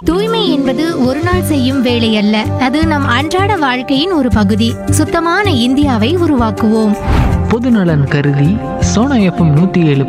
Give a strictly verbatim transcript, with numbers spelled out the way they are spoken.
தூய்மை என்பது ஒரு நாள் செய்யும் வேலை அல்ல, அது நம் அன்றாட வாழ்க்கையின் ஒரு பகுதி. சுத்தமான இந்தியாவை உருவாக்குவோம். பொதுநலன் கருதி சோனா எஃப்எம் நூற்றி ஏழு